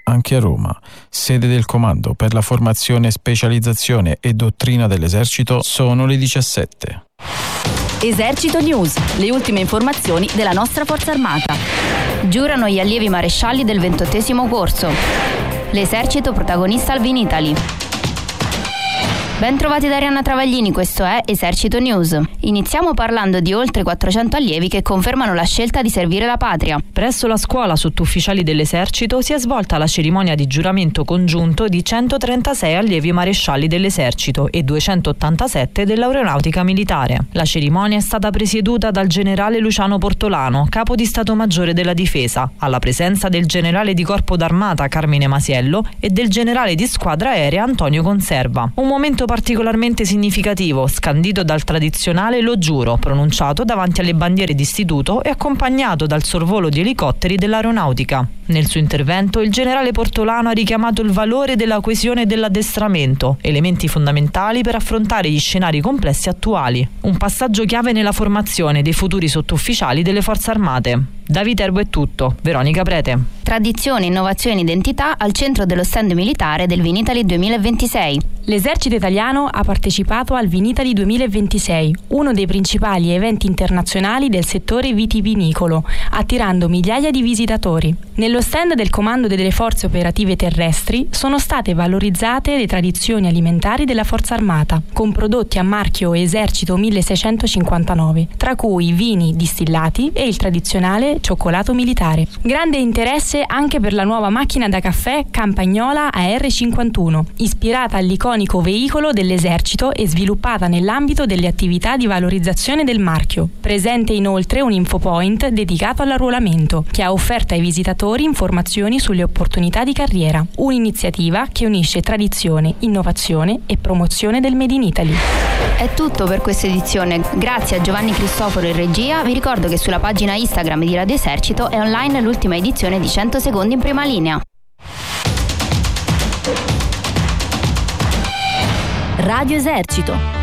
anche a Roma, sede del Comando per la formazione, specializzazione e dottrina dell'Esercito. Sono le 17. Esercito News, le ultime informazioni della nostra Forza Armata. Giurano gli allievi marescialli del 28° corso. L'Esercito protagonista al Vinitaly. Ben trovati da Arianna Travaglini, questo è Esercito News. Iniziamo parlando di oltre 400 allievi che confermano la scelta di servire la patria. Presso la scuola sottufficiali dell'Esercito si è svolta la cerimonia di giuramento congiunto di 136 allievi marescialli dell'Esercito e 287 dell'Aeronautica Militare. La cerimonia è stata presieduta dal generale Luciano Portolano, capo di Stato Maggiore della Difesa, alla presenza del generale di Corpo d'Armata Carmine Masiello e del generale di Squadra Aerea Antonio Conserva. Un momento particolarmente significativo, scandito dal tradizionale "Lo giuro", pronunciato davanti alle bandiere d'istituto e accompagnato dal sorvolo di elicotteri dell'aeronautica. Nel suo intervento il generale Portolano ha richiamato il valore della coesione e dell'addestramento, elementi fondamentali per affrontare gli scenari complessi attuali. Un passaggio chiave nella formazione dei futuri sottufficiali delle Forze Armate. Da Viterbo è tutto. Veronica Prete. Tradizione, innovazione e identità al centro dello stand militare del Vinitaly 2026. L'esercito italiano ha partecipato al Vinitaly 2026, uno dei principali eventi internazionali del settore vitivinicolo, attirando migliaia di visitatori. Nello stand del Comando delle Forze Operative Terrestri sono state valorizzate le tradizioni alimentari della Forza Armata, con prodotti a marchio Esercito 1659, tra cui vini distillati e il tradizionale cioccolato militare. Grande interesse anche per la nuova macchina da caffè Campagnola AR51, ispirata all'iconico veicolo dell'Esercito e sviluppata nell'ambito delle attività di valorizzazione del marchio. Presente inoltre un infopoint dedicato all'arruolamento, che ha offerto ai visitatori informazioni sulle opportunità di carriera. Un'iniziativa che unisce tradizione, innovazione e promozione del Made in Italy. È tutto per questa edizione. Grazie a Giovanni Cristoforo in regia. Vi ricordo che sulla pagina Instagram di Radio Esercito è online l'ultima edizione di 100 secondi in prima linea. Radio Esercito.